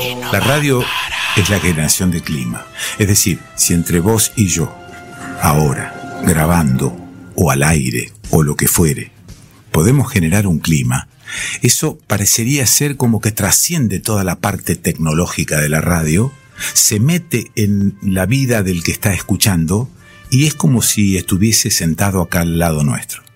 La radio es la generación de clima. Es decir, si entre vos y yo, ahora, grabando, o al aire, o lo que fuere, podemos generar un clima, eso parecería ser como que trasciende toda la parte tecnológica de la radio, se mete en la vida del que está escuchando y es como si estuviese sentado acá al lado nuestro.